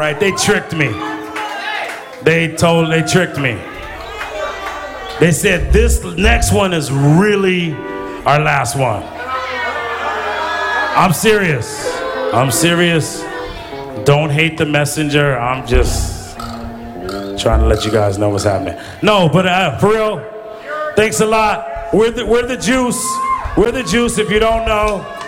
right, they tricked me. They tricked me. They said this next one is really our last one. I'm serious. I'm serious. Don't hate the messenger. I'm just trying to let you guys know what's happening. No, but for real, thanks a lot. We're the juice. We're the juice if you don't know.